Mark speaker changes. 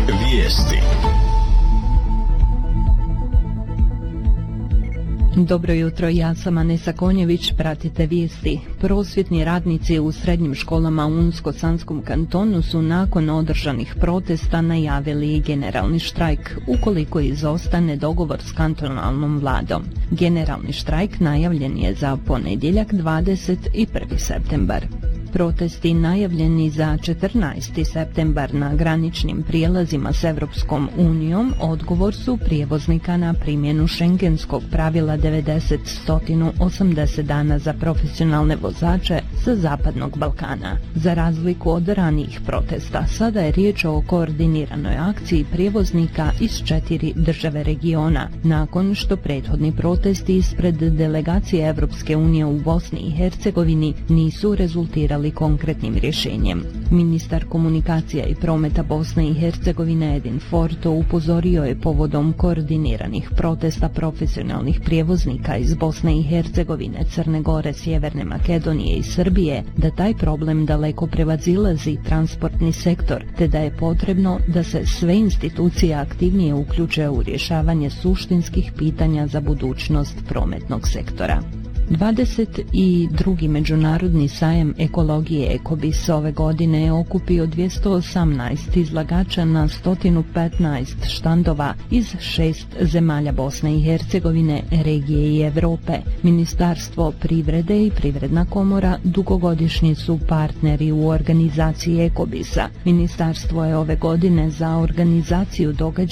Speaker 1: Vijesti.
Speaker 2: Dobro jutro, ja sam Anesa Konjević, pratite vijesti. Prosvjetni radnici u srednjim školama u Unsko-Sanskom kantonu su nakon održanih protesta najavili generalni štrajk, ukoliko izostane dogovor s kantonalnom vladom. Generalni štrajk najavljen je za ponedjeljak 21. septembar. Protesti najavljeni za 14. septembar na graničnim prijelazima s Evropskom unijom odgovor su prijevoznika na primjenu šengenskog pravila 90-180 dana za profesionalne vozače sa Zapadnog Balkana. Za razliku od ranijih protesta, sada je riječ o koordiniranoj akciji prijevoznika iz 4 države regiona, nakon što prethodni protesti ispred delegacije Evropske unije u Bosni i Hercegovini nisu rezultirali konkretnim rješenjem. Ministar komunikacija i prometa Bosne i Hercegovine Edin Forto upozorio je povodom koordiniranih protesta profesionalnih prijevoznika iz Bosne i Hercegovine, Crne Gore, Sjeverne Makedonije i Srbije da taj problem daleko prevazilazi transportni sektor, te da je potrebno da se sve institucije aktivnije uključe u rješavanje suštinskih pitanja za budućnost prometnog sektora. 22. međunarodni sajam ekologije Ekobis ove godine je okupio 218 izlagača na 115 štandova iz 6 zemalja Bosne i Hercegovine, regije i Europe. Ministarstvo privrede i Privredna komora dugogodišnji su partneri u organizaciji Ekobisa. Ministarstvo je ove godine za organizaciju događaja